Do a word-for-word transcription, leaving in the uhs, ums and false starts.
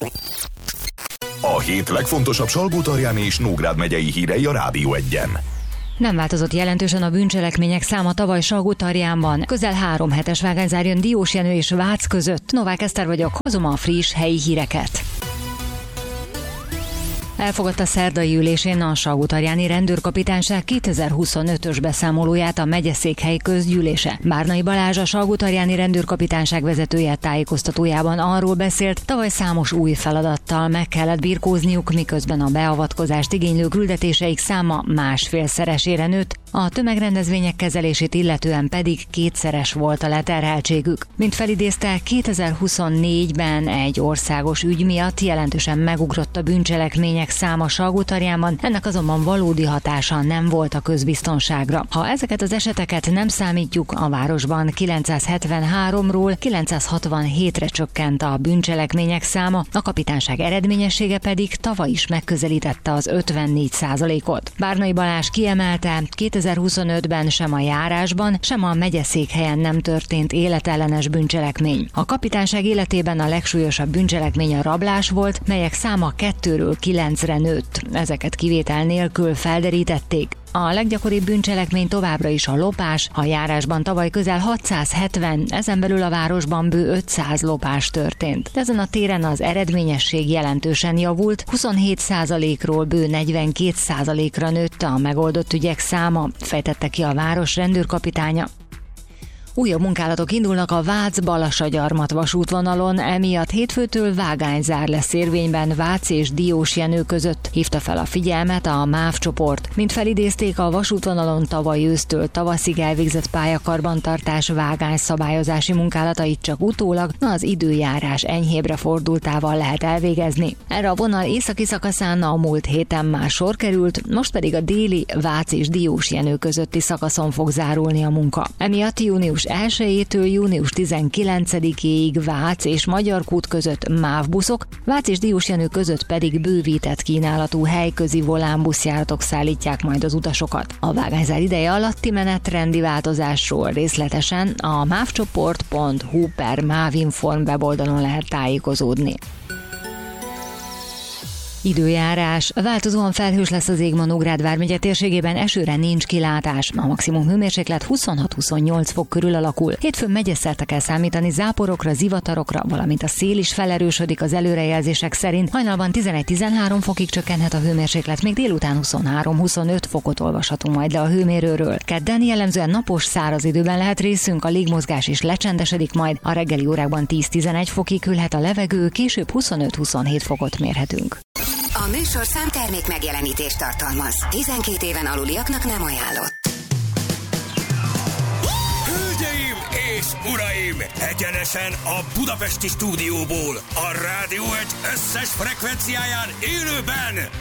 A hét legfontosabb Salgótarjáni és Nógrád megyei hírei a Rádió Egyen. Nem változott jelentősen a bűncselekmények száma tavaly Salgótarjánban. Közel három hetes vágányzár jön Diósjenő és Vác között. Novák Eszter vagyok, hozom a friss helyi híreket. Elfogadta szerdai ülésén a Salgótarjáni Rendőrkapitányság kétezer-huszonötös beszámolóját a megyeszékhely közgyűlése. Bárnai Balázs, a Salgótarjáni Rendőrkapitányság vezetője tájékoztatójában arról beszélt, tavaly számos új feladattal meg kellett birkózniuk, miközben a beavatkozást igénylő küldetéseik száma másfélszeresére nőtt, a tömegrendezvények kezelését illetően pedig kétszeres volt a leterheltségük. Mint felidézte, kétezer-huszonnégyben egy országos ügy miatt jelentősen megugrott a bűncselekmények száma Salgótarjánban, ennek azonban valódi hatása nem volt a közbiztonságra. Ha ezeket az eseteket nem számítjuk, a városban kilencszázhetvenháromról kilencszázhatvanhétre csökkent a bűncselekmények száma, a kapitányság eredményessége pedig tavaly is megközelítette az ötvennégy százalékot. Bárnai Balázs kiemelte, kétezer-huszonötben sem a járásban, sem a megyeszékhelyen nem történt életellenes bűncselekmény. A kapitányság életében a legsúlyosabb bűncselekmény a rablás volt, melyek száma kettőről kilencre nőtt. Ezeket kivétel nélkül felderítették. A leggyakoribb bűncselekmény továbbra is a lopás, a járásban tavaly közel hatszázhetven, ezen belül a városban bő ötszáz lopás történt. Ezen a téren az eredményesség jelentősen javult, huszonhét százalékról bő negyvenkét százalékra nőtt a megoldott ügyek száma, fejtette ki a város rendőrkapitánya. Újabb munkálatok indulnak a Vác-Balassagyarmat vasútvonalon, emiatt hétfőtől vágányzár lesz érvényben Vác és Diósjenő között, hívta fel a figyelmet a MÁV csoport. Mint felidézték, a vasútvonalon tavaly ősztől tavaszig elvégzett pályakarbantartás vágányszabályozási munkálatait csak utólag, az időjárás enyhébre fordultával lehet elvégezni. Erre a vonal északi szakaszán a múlt héten már sor került, most pedig a déli Vác és Diósjenő közötti szakaszon fog zárulni a munka. Emiatt június elsejétől június tizenkilencedikéig Vác és Magyarkút között MÁV buszok, Vác és Diósjenő között pedig bővített kínálatú helyközi volánbuszjáratok szállítják majd az utasokat. A vágányzár ideje alatti menetrendi változásról részletesen a mávcsoport pont hu per mávinform weboldalon lehet tájékozódni. Időjárás. Változóan felhős lesz az ég ma Nógrád vármegye térségében, esőre nincs kilátás. A maximum hőmérséklet huszonhat-huszonnyolc fok körül alakul. Hétfőn megyeszerte kell számítani záporokra, zivatarokra, valamint a szél is felerősödik az előrejelzések szerint. Hajnalban tizenegy-tizenhárom fokig csökkenhet a hőmérséklet, még délután huszonhárom-huszonöt fokot olvashatunk majd le a hőmérőről. Kedden jellemzően napos, száraz időben lehet részünk, a légmozgás is lecsendesedik majd. A reggeli órákban tíz-tizenegy fokig hűlhet a levegő, később huszonöt-huszonhét fokot mérhetünk. A műsorszám termék megjelenítést tartalmaz. tizenkét éven aluliaknak nem ajánlott. Hölgyeim és uraim! Egyenesen a budapesti stúdióból, a Rádió Egy összes frekvenciáján élőben